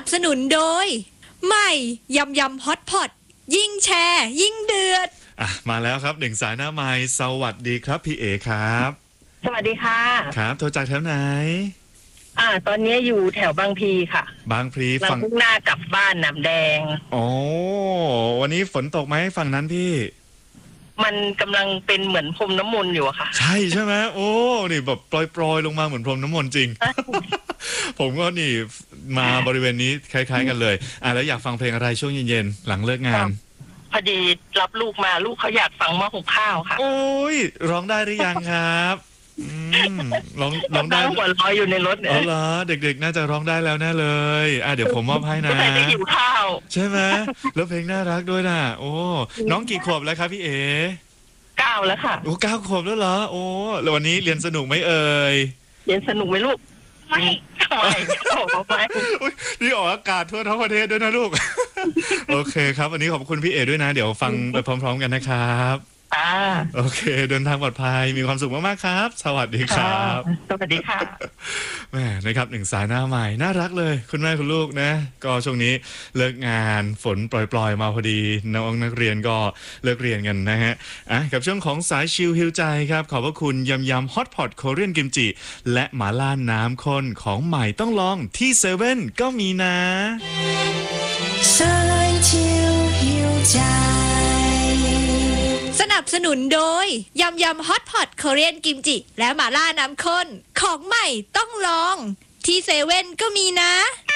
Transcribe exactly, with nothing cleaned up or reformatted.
บสนุนโดยใหม่ยำยำฮอตพอตยิ่งแชร์ยิ่งเดือดอ่ะมาแล้วครับหนึ่งสายหน้าไมค์สวัสดีครับพี่เอครับสวัสดีค่ะครับโทรจากแถวไหนอ่าตอนนี้อยู่แถวบางพลีค่ะบางพลีฝั่งมุ่งหน้ากลับบ้านน้ำแดงโอ้วันนี้ฝนตกไหมฝั่งนั้นพี่มันกำลังเป็นเหมือนพรมน้ำมนต์อยู่อะค่ะใช่ใช่ไหมโอ้นี่แบบปลอยๆลงมาเหมือนพรมน้ำมนต์จริง ผมก็นี่มาบริเวณนี้คล้ายๆกันเลยอ่ะแล้วอยากฟังเพลงอะไรช่วงเย็นๆหลังเลิกงานพอดีรับลูกมาลูกเขาอยากฟังหม้อหุงข้าวค่ะโอ้ยร้องได้หรือยังครับร้องร้องได้หัวลอยอยู่ในรถเนี่ยอ๋อเหรอเด็กๆน่าจะร้องได้แล้วแน่เลยอ่ะเดี๋ยวผมมอบให้นะไม่ได้หิวข้าวใช่ไหมแล้วเพลงน่ารักด้วยนะโอ้น้องกี่ขวบแล้วครับพี่เอเก้าแล้วค่ะโอ้เก้าขวบแล้วเหรอโอ้แล้ววันนี้เรียนสนุกไหมเอ่ยเรียนสนุกไหมลูกไม่ไม่ไม่นี่ออกอากาศทั่วทั้งประเทศด้วยนะลูกโอเคครับวันนี้ขอบคุณพี่เอด้วยนะเดี๋ยวฟังไปพร้อมๆกันนะครับอ่าโอเคเดินทางปลอดภัยมีความสุขมากๆครับสวัสดีครับสวัสดีค่ะแม่นะครับหนึ่งสายหน้าใหม่น่ารักเลยคุณแม่คุณลูกนะก็ช่วงนี้เลิกงานฝนปล่อยๆมาพอดีน้องนักเรียนก็เลิกเรียนกันนะฮะอ่ะกับช่วงของสายชิลฮิวใจครับขอบพระคุณยำยำฮอตพอตโคเรียนกิมจิและหม่าล่าน้ำข้นของใหม่ต้องลองที่เซเว่นก็มีนะสายชิลฮิวใจสนับสนุนโดยยำยำฮอตพอตโคเรียนกิมจิและหม่าล่าน้ำข้นของใหม่ต้องลองที่เซเว่นก็มีนะ